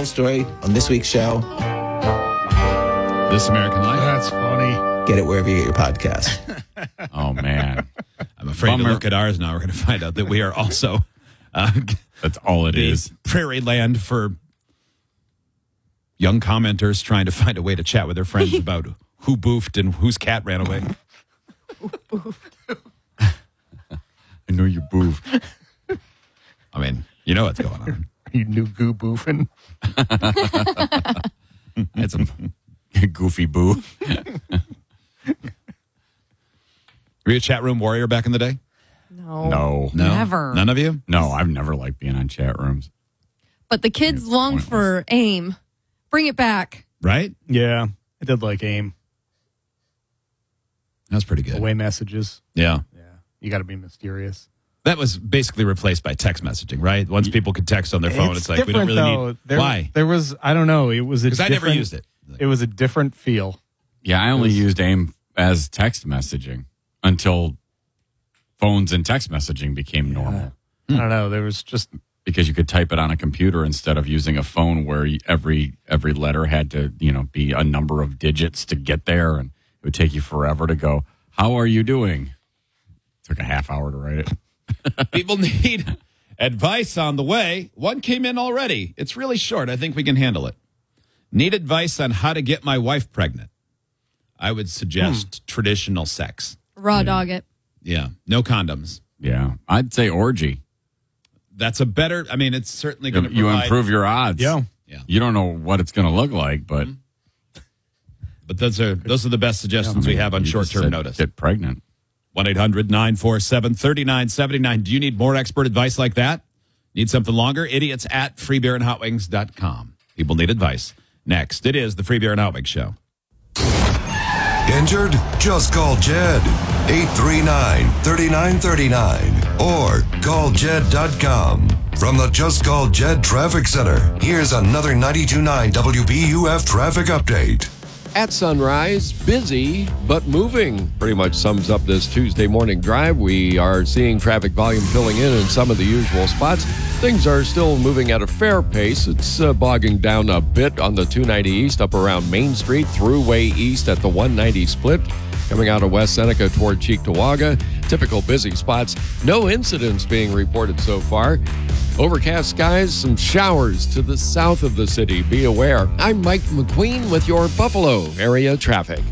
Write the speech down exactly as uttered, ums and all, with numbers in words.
whole story on this week's show. This American Life. That's funny. Get it wherever you get your podcast. Oh, man. I'm afraid Bummer. to look at ours now. We're going to find out that we are also uh, That's all it the is. prairie land for young commenters trying to find a way to chat with their friends about who boofed and whose cat ran away. I know you boof. I mean, you know what's going on. You new goo boofing. It's a Goofy boo. Were you a chat room warrior back in the day? No. No. No? Never. None of you? No, I've never liked being on chat rooms. But the kids long pointless. for AIM. Bring it back. Right? Yeah, I did like AIM. That was pretty good. Away messages. Yeah. Yeah, you got to be mysterious. That was basically replaced by text messaging, right? Once people could text on their phone, it's, like, we don't different, really though. need... There, Why? There was, I don't know. It was a Because I never different- used it. It was a different feel. Yeah, I only used AIM as text messaging until phones and text messaging became normal. I don't know. There was just Because you could type it on a computer instead of using a phone where you- every every letter had to, you know, be a number of digits to get there, and it would take you forever to go, how are you doing? It took a half hour to write it. People need advice on the way. One came in already. It's really short. I think we can handle it. Need advice on how to get my wife pregnant. I would suggest Hmm. traditional sex. Raw dog it. Yeah. No condoms. Yeah, I'd say orgy. That's a better, I mean, it's certainly going to You provide. improve your odds. Yeah. Yeah. You don't know what it's going to look like, but But those are those are the best suggestions we have on you just short-term said notice. Get pregnant. one eight hundred nine four seven three nine seven nine. Do you need more expert advice like that? Need something longer? Idiots at free beer and hot wings dot com. People need advice. Next, it is the Free Beer and Hot Wings Show. Injured? Just call Jed. eight three nine, three nine three nine or call jed dot com. From the Just Call Jed Traffic Center, here's another ninety-two point nine W B U F traffic update. At sunrise, busy but moving. Pretty much sums up this Tuesday morning drive. We are seeing traffic volume filling in in some of the usual spots. Things are still moving at a fair pace. It's uh, bogging down a bit on the two ninety East up around Main Street, Thruway East at the one ninety split. Coming out of West Seneca toward Cheektowaga. Typical busy spots. No incidents being reported so far. Overcast skies, some showers to the south of the city. Be aware. I'm Mike McQueen with your Buffalo area traffic.